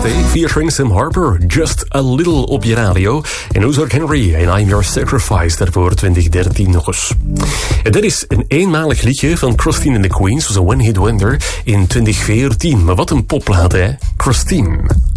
Wednesday featuring Sam Harper, Just a Little op je radio. En Ozark Henry en I'm Your Sacrifice, daarvoor 2013 nog eens. En dit is een eenmalig liedje van Christine and the Queens, was een one-hit wonder in 2014. Maar wat een popplaat, hè? Christine.